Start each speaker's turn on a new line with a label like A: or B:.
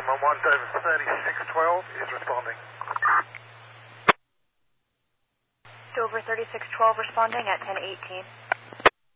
A: 911, Dover 3612 is responding.
B: Dover 3612 responding at 1018.